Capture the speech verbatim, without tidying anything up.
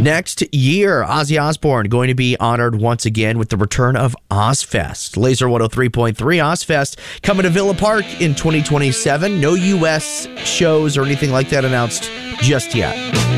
Next year, Ozzy Osbourne going to be honored once again with the return of Ozfest. Laser one oh three point three Ozfest coming to Villa Park in twenty twenty-seven. No U S shows or anything like that announced just yet.